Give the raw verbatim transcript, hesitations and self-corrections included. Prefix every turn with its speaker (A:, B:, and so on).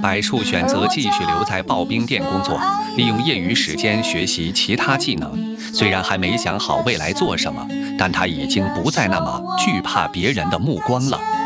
A: 柏树选择继续留在刨冰店工作，利用业余时间学习其他技能。虽然还没想好未来做什么，但他已经不再那么惧怕别人的目光了。